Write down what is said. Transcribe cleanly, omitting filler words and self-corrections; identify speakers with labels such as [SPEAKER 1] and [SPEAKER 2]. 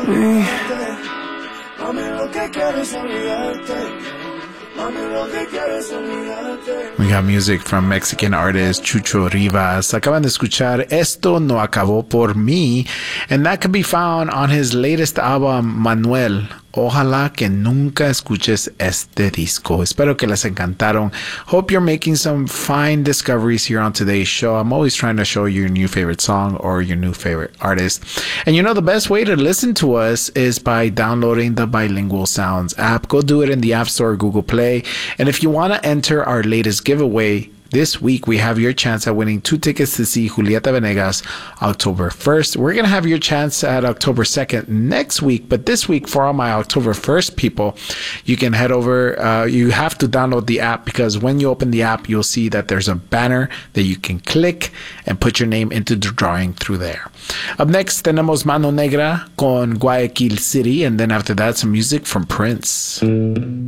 [SPEAKER 1] mí. Mami, lo que quieres olvidarte. We got music from Mexican artist Chucho Rivas. Acaban de escuchar Esto No Acabó Por Mí, and that can be found on his latest album, Manuel. Ojalá que nunca escuches este disco. Espero que les encantaron. Hope you're making some fine discoveries here on today's show. I'm always trying to show you your new favorite song or your new favorite artist. And you know, the best way to listen to us is by downloading the Bilingual Sounds app. Go do it in the App Store or Google Play. And if you want to enter our latest giveaway, this week, we have your chance at winning 2 tickets to see Julieta Venegas October 1st. We're going to have your chance at October 2nd next week. But this week, for all my October 1st people, you can head over. You have to download the app, because when you open the app, you'll see that there's a banner that you can click and put your name into the drawing through there. Up next, tenemos Mano Negra con Guayaquil City. And then after that, some music from Prince.